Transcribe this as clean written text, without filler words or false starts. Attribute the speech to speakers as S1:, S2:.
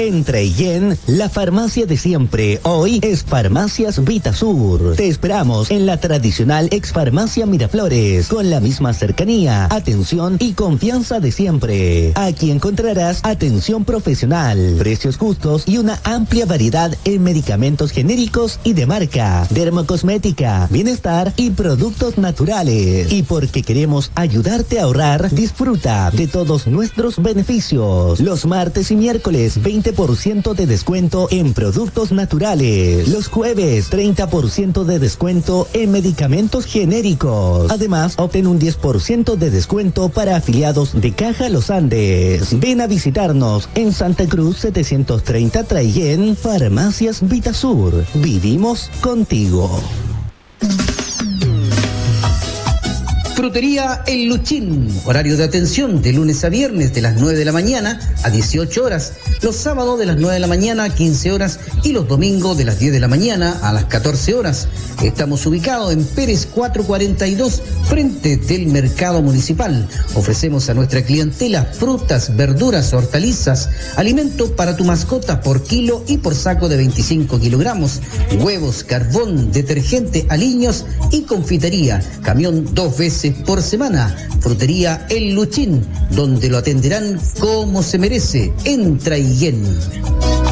S1: En Traillén, la farmacia de siempre, hoy es Farmacias Vitasur. Te esperamos en la tradicional ex farmacia Miraflores, con la misma cercanía, atención y confianza de siempre. Aquí encontrarás atención profesional, precios justos y una amplia variedad en medicamentos genéricos y de marca, dermocosmética, bienestar y productos naturales. Y porque queremos ayudarte a ahorrar, disfruta de todos nuestros beneficios. Los martes y miércoles 20% de descuento en productos naturales. Los jueves 30% de descuento en medicamentos genéricos. Además, obtén un 10% de descuento para afiliados de Caja Los Andes. Ven a visitarnos en Santa Cruz 730 Traillén, Farmacias Vitasur. Vivimos contigo.
S2: Frutería El Luchín, horario de atención de lunes a viernes de las 9 de la mañana a 18 horas, los sábados de las 9 de la mañana a 15 horas y los domingos de las 10 de la mañana a las 14 horas. Estamos ubicados en Pérez 442, frente del Mercado Municipal. Ofrecemos a nuestra clientela frutas, verduras, hortalizas, alimentos para tu mascota por kilo y por saco de 25 kilogramos, huevos, carbón, detergente, aliños y confitería. Camión 2 veces por semana. Frutería El Luchín, donde lo atenderán como se merece, en Traillén.